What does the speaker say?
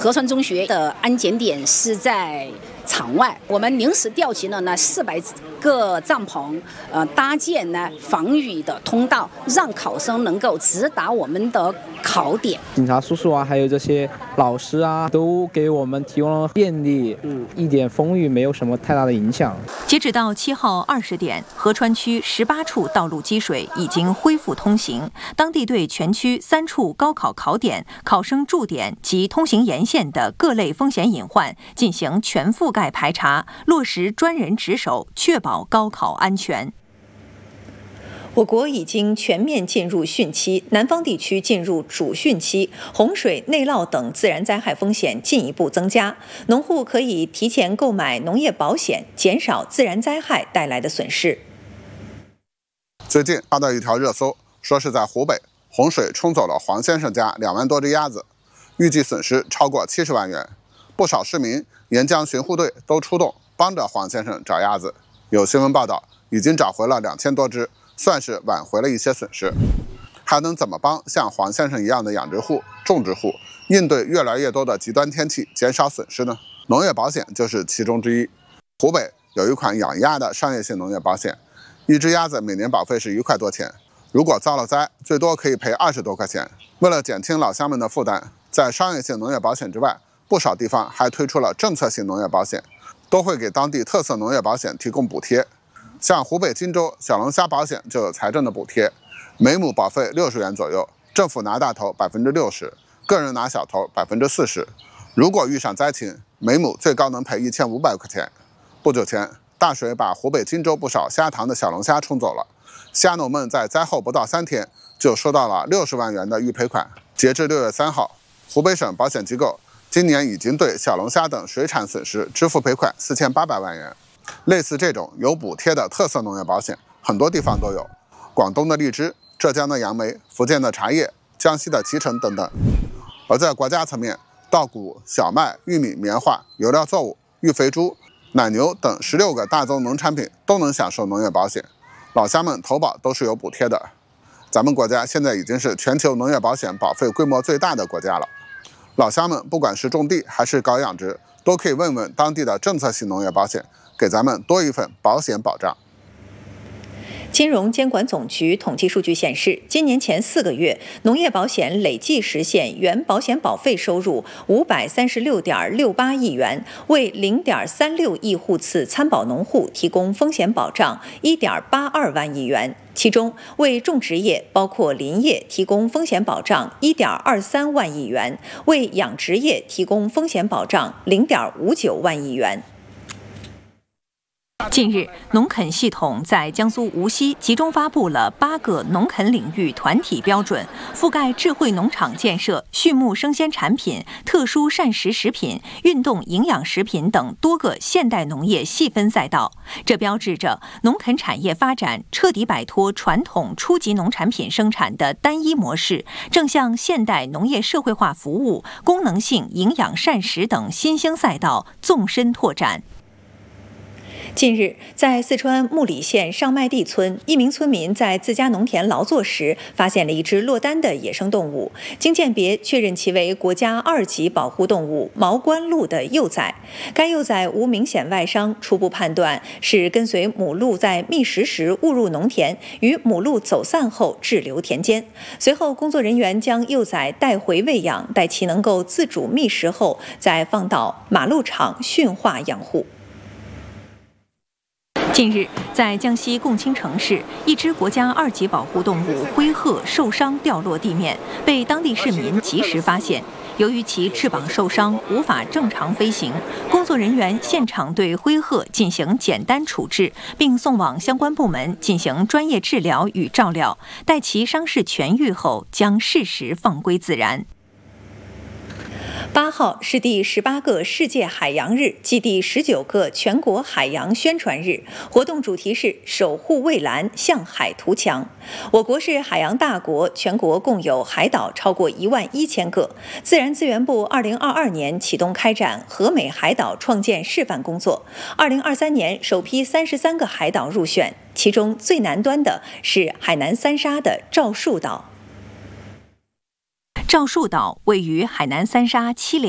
合川中学的安检点是在场外，我们临时调集了400个帐篷，搭建防雨的通道，让考生能够直达我们的考点。 警察叔叔啊，还有这些老师啊，都给我们提供了便利，一点风雨没有什么太大的影响。 截止到7号20点，合川区18处道路积水已经恢复通行，当地对全区3处高考考点、考生驻点及通行沿线的各类风险隐患进行全覆盖排查，落实专人值守，确保高考安全。我国已经全面进入汛期，南方地区进入主汛期，洪水、内涝等自然灾害风险进一步增加。农户可以提前购买农业保险，减少自然灾害带来的损失。 最近看到一条热搜，说是在湖北洪水冲走了黄先生家2万多只鸭子，预计损失超过70万元。不少市民、沿江巡护队都出动帮着黄先生找鸭子。有新闻报道，已经找回了2000多只，算是挽回了一些损失。还能怎么帮像黄先生一样的养殖户、种植户应对越来越多的极端天气，减少损失呢？农业保险就是其中之一。湖北有一款养鸭的商业性农业保险，一只鸭子每年保费是1块多钱，如果遭了灾，最多可以赔20多块钱。为了减轻老乡们的负担，在商业性农业保险之外，不少地方还推出了政策性农业保险，都会给当地特色农业保险提供补贴。像湖北荆州小龙虾保险就有财政的补贴，每亩保费60元左右，政府拿大头60%，个人拿小头40%。如果遇上灾情，每亩最高能赔1500块钱。不久前，大水把湖北荆州不少虾塘的小龙虾冲走了，虾农们在灾后不到3天就收到了60万元的预赔款。截至6月3号，湖北省保险机构今年已经对小龙虾等水产损失支付赔款4800万元。类似这种有补贴的特色农业保险，很多地方都有，广东的荔枝、浙江的杨梅、福建的茶叶、江西的脐橙等等。而在国家层面，稻谷、小麦、玉米、棉花、油料作物、育肥猪、奶牛等16个大宗农产品都能享受农业保险，老乡们投保都是有补贴的。咱们国家现在已经是全球农业保险保费规模最大的国家了。老乡们不管是种地还是搞养殖，都可以问问当地的政策性农业保险，给咱们多一份保险保障。 金融监管总局统计数据显示，今年前4个月，农业保险累计实现原保险保费收入536.68亿元，为0.36亿户次参保农户提供风险保障1.82万亿元。其中，为种植业包括林业提供风险保障1.23万亿元，为养殖业提供风险保障0.59万亿元。近日，农垦系统在江苏无锡集中发布了8个农垦领域团体标准，覆盖智慧农场建设、畜牧生鲜产品、特殊膳食食品、运动营养食品等多个现代农业细分赛道。这标志着农垦产业发展彻底摆脱传统初级农产品生产的单一模式，正向现代农业社会化服务、功能性营养膳食等新兴赛道纵深拓展。近日，在四川木里县上麦地村，一名村民在自家农田劳作时，发现了一只落单的野生动物，经鉴别确认其为国家2级保护动物毛冠鹿的幼崽。该幼崽无明显外伤，初步判断是跟随母鹿在觅食时误入农田，与母鹿走散后滞留田间。随后，工作人员将幼崽带回喂养，待其能够自主觅食后，再放到马鹿场驯化养护。近日，在江西共青城市，一只国家2级保护动物灰鹤受伤掉落地面，被当地市民及时发现。由于其翅膀受伤，无法正常飞行，工作人员现场对灰鹤进行简单处置，并送往相关部门进行专业治疗与照料。待其伤势痊愈后，将适时放归自然。8号是第18个世界海洋日暨第19个全国海洋宣传日，活动主题是守护蔚蓝，向海图强。我国是海洋大国，全国共有海岛超过11000个。自然资源部2022年启动开展和美海岛创建示范工作，2023年首批33个海岛入选，其中最南端的是海南三沙的赵树岛。赵树岛位于海南三沙7连